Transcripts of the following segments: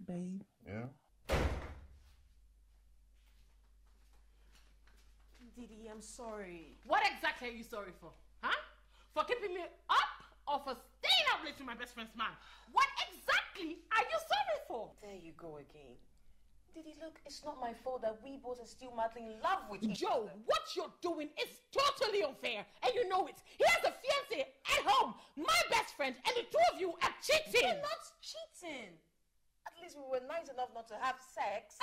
babe. Yeah? Didi, I'm sorry. What exactly are you sorry for? Huh? For keeping me up or for staying up late with my best friend's man? What exactly are you sorry for? There you go again. Didi, look, it's not my fault that we both are still madly in love with each Joe, other. what you're doing is totally unfair, and you know it. He has a fiancé at home, my best friend, and the two of you are cheating. We're not cheating. At least we were nice enough not to have sex.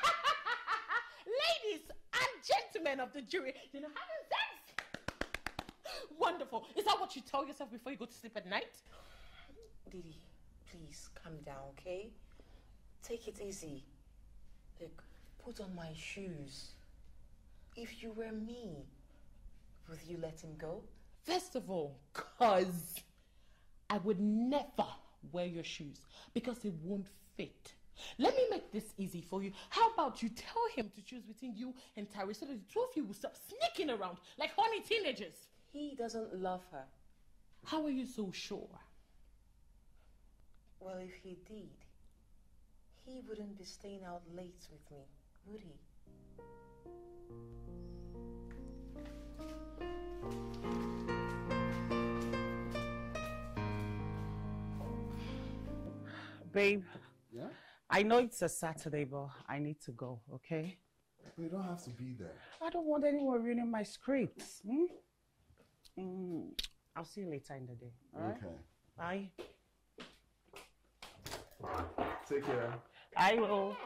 Ladies and gentlemen of the jury, you know having sex? Wonderful. Is that what you tell yourself before you go to sleep at night? Didi, please calm down, okay? Take it easy. Look, put on my shoes. If you were me, would you let him go? First of all, cause I would never wear your shoes because it won't fit. Let me make this easy for you. How about you tell him to choose between you and Tyree so that the two of you will stop sneaking around like horny teenagers? He doesn't love her. How are you so sure? Well, if he did, he wouldn't be staying out late with me, would he? Babe. Yeah? I know it's a Saturday, but I need to go, okay? But you don't have to be there. I don't want anyone ruining my scripts. I'll see you later in the day, all right? Okay. Bye. Take care. I will.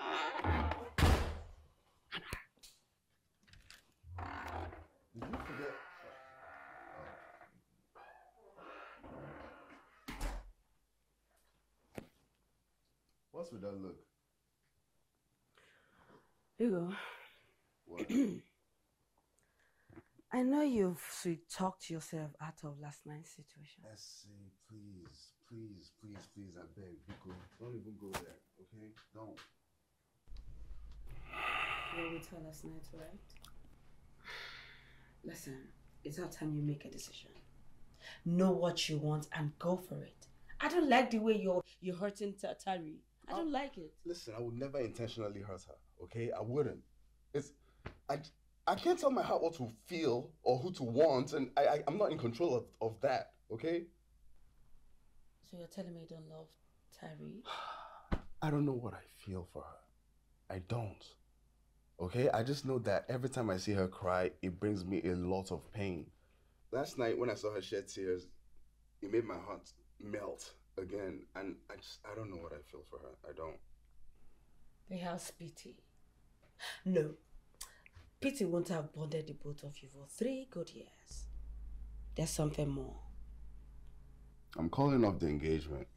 Did you forget? What's with that look? Hugo. What? I know you've sweet-talked yourself out of last night's situation. Essie, please, please, please, please, I beg, Biko, don't even go there, okay? Don't. You were with her last night, right? Listen, it's our time you make a decision. Know what you want and go for it. I don't like the way you're hurting Tari. I don't like it. Listen, I would never intentionally hurt her, okay? I wouldn't. I can't tell my heart what to feel or who to want, and I'm not in control of that, okay? So you're telling me you don't love Tari? I don't know what I feel for her. I don't. Okay? I just know that every time I see her cry, it brings me a lot of pain. Last night when I saw her shed tears, it made my heart melt again, and I don't know what I feel for her. I don't. Perhaps pity. No. Pity won't have bonded the both of you for 3 good years. There's something more. I'm calling off the engagement.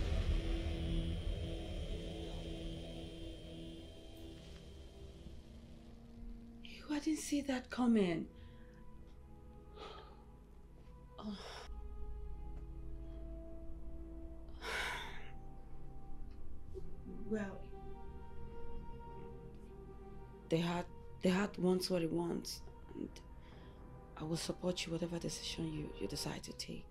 I didn't see that coming. Oh. Well, the heart wants what it wants, and I will support you whatever decision you decide to take.